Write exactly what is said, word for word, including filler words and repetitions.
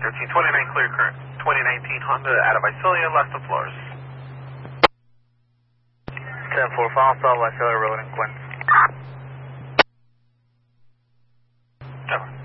thirteen twenty-nine, clear current. twenty nineteen Honda out of Visalia, left of Flores. ten four, final stop, Visalia Road in Quince. Over.